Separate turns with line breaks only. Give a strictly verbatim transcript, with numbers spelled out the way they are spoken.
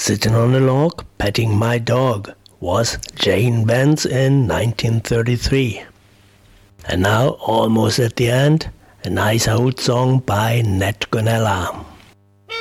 Sitting on a log, petting my dog was Jane Benz in nineteen thirty-three. And now, almost at the end, a nice old song by Nat Gonella.